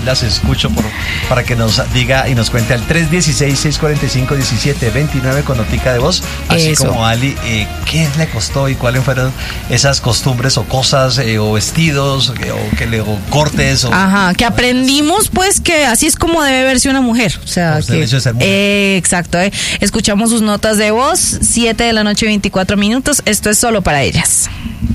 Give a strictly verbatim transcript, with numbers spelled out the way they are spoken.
las escucho por, para que nos diga y nos cuente al tres uno seis, seis cuatro cinco, uno siete dos nueve con notica de voz, así Eso. como Ali, eh, ¿qué le costó y cuáles fueron esas costumbres o cosas eh, o vestidos eh, o, que le, o cortes? O, Ajá, que aprendimos pues que así es como debe verse una mujer. O sea, Pues que, debe ser mujer. eh, exacto. Eh. Escuchamos sus notas de voz, siete de la noche, veinticuatro minutos. Esto es solo para ellas.